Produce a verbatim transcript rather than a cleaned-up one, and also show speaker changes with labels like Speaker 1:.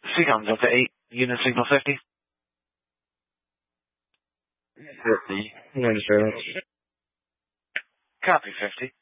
Speaker 1: Seacom Delta eight, unit signal fifty.
Speaker 2: fifty. No disturbance.
Speaker 1: Copy fifty.